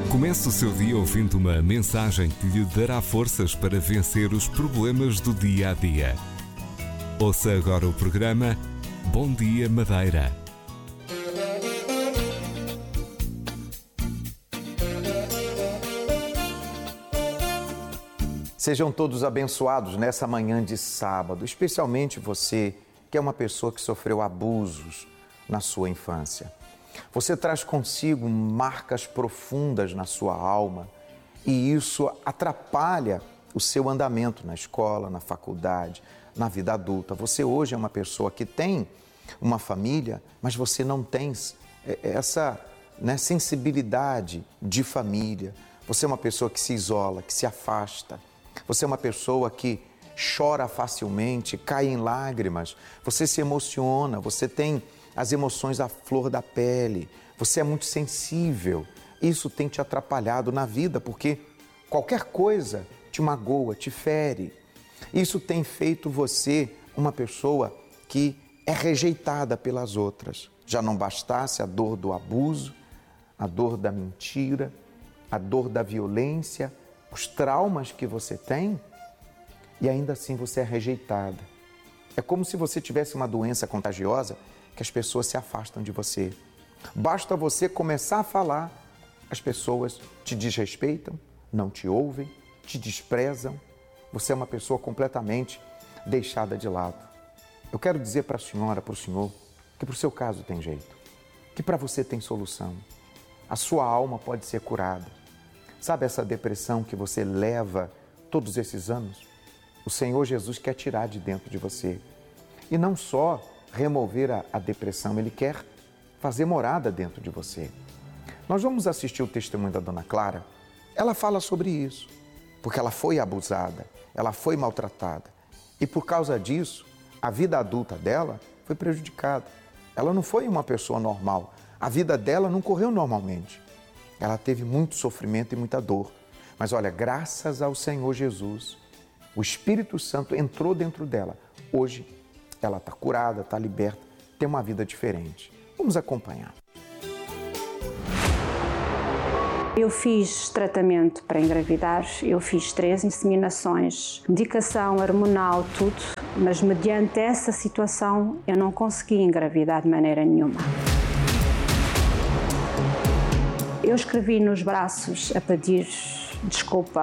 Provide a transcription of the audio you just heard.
Comece o seu dia ouvindo uma mensagem que lhe dará forças para vencer os problemas do dia a dia. Ouça agora o programa Bom Dia Madeira. Sejam todos abençoados nessa manhã de sábado, especialmente você que é uma pessoa que sofreu abusos na sua infância. Você traz consigo marcas profundas na sua alma e isso atrapalha o seu andamento na escola, na faculdade, na vida adulta. Você hoje é uma pessoa que tem uma família, mas você não tem essa sensibilidade de família. Você é uma pessoa que se isola, que se afasta. Você é uma pessoa que chora facilmente, cai em lágrimas. Você se emociona, você tem as emoções à flor da pele, você é muito sensível. Isso tem te atrapalhado na vida, porque qualquer coisa te magoa, te fere. Isso tem feito você uma pessoa que é rejeitada pelas outras. Já não bastasse a dor do abuso, a dor da mentira, a dor da violência, os traumas que você tem, e ainda assim você é rejeitada. É como se você tivesse uma doença contagiosa que as pessoas se afastam de você. Basta você começar a falar, as pessoas te desrespeitam, não te ouvem, te desprezam. Você é uma pessoa completamente deixada de lado. Eu quero dizer para a senhora, para o senhor, que para o seu caso tem jeito, que para você tem solução. A sua alma pode ser curada. Sabe essa depressão que você leva todos esses anos? O Senhor Jesus quer tirar de dentro de você. E não só remover a depressão, Ele quer fazer morada dentro de você. Nós vamos assistir o testemunho da Dona Clara. Ela fala sobre isso, porque ela foi abusada, ela foi maltratada. E por causa disso, a vida adulta dela foi prejudicada. Ela não foi uma pessoa normal. A vida dela não correu normalmente. Ela teve muito sofrimento e muita dor. Mas olha, graças ao Senhor Jesus, o Espírito Santo entrou dentro dela. Hoje, ela está curada, está liberta, tem uma vida diferente. Vamos acompanhar. Eu fiz tratamento para engravidar, eu fiz 3 inseminações, medicação hormonal, tudo, mas mediante essa situação eu não consegui engravidar de maneira nenhuma. Eu escrevi nos braços a pedir desculpa